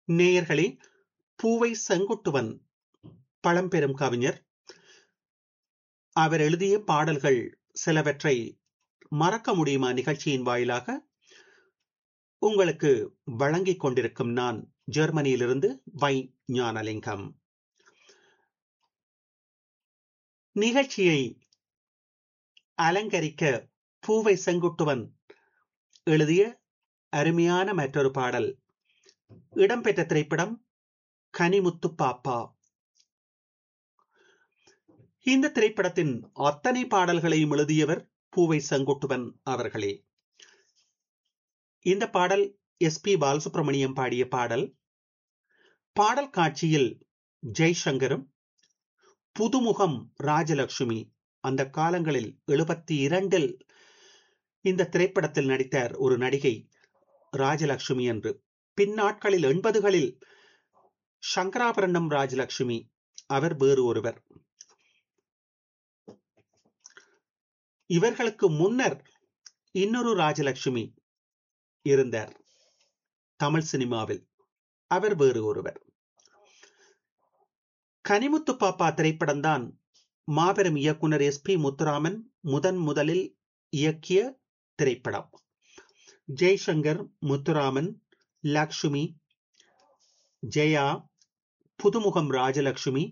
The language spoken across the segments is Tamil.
நேயர்களே, பூவை செங்குட்டுவன் பழம்பெரும் கவிஞர். அவர் எழுதிய பாடல்கள் சிலவற்றை மறக்க முடியுமா நிகழ்ச்சியின் வாயிலாக உங்களுக்கு வழங்கிக் கொண்டிருக்கும் நான் ஜெர்மனியிலிருந்து வை ஞானலிங்கம். நிகழ்ச்சியை அலங்கரிக்க பூவை செங்குட்டுவன் எழுதிய அருமையான மற்றொரு பாடல் இடம்பெற்ற திரைப்படம் கனிமுத்து பாப்பா. இந்த திரைப்படத்தின் அத்தனை பாடல்களையும் எழுதியவர் பூவை செங்குட்டுவன் அவர்களே. இந்த பாடல் SP பாலசுப்ரமணியம் பாடிய பாடல். பாடல் காட்சியில் ஜெய்சங்கரும் புதுமுகம் ராஜலட்சுமி அந்த காலங்களில் 72 இந்த திரைப்படத்தில் நடித்தார் ஒரு நடிகை ராஜலட்சுமி என்று. பின்னாட்களில் 80களில் சங்கராபரணம் ராஜலட்சுமி, அவர் வேறு ஒருவர். இவர்களுக்கு முன்னர் இன்னொரு ராஜலட்சுமி இருந்தார் தமிழ் சினிமாவில், அவர் வேறு ஒருவர். கனிமுத்து பாப்பா திரைப்படம் தான் மாபெரும் இயக்குனர் SP முத்துராமன் முதலில் இயக்கிய திரைப்படம். ஜெய்சங்கர், முத்துராமன், லக்ஷ்மி, ஜெயா, புதுமுகம் ராஜலட்சுமி,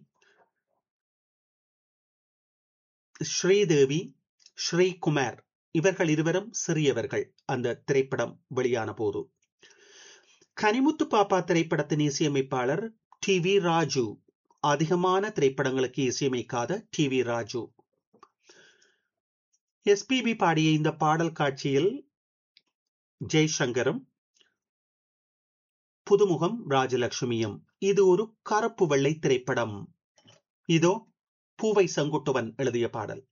ஸ்ரீதேவி, ஸ்ரீகுமார், இவர்கள் இருவரும் சிறியவர்கள் அந்த திரைப்படம் வெளியான போது. கனிமுத்து பாப்பா திரைப்படத்தின் இசையமைப்பாளர் TV ராஜு. அதிகமான திரைப்படங்களுக்கு இசையமைக்காத TV ராஜு. SPB பாடிய இந்த பாடல் காட்சியில் ஜெய்சங்கரும் புதுமுகம் ராஜலட்சுமியும். இது ஒரு கருப்பு வெள்ளை திரைப்படம். இதோ பூவை செங்குட்டுவன் எழுதிய பாடல்.